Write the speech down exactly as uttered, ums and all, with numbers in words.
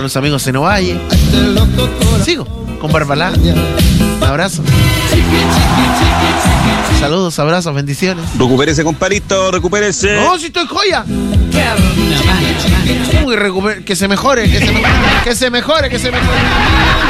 los amigos en Ovalle. Sigo con Barbalá. Un abrazo. Saludos, abrazos, bendiciones. Recupérese, comparito, recupérese. No, si estoy joya. ¿Cómo que recupere? Que se mejore, que se mejore, que se mejore, que se mejore.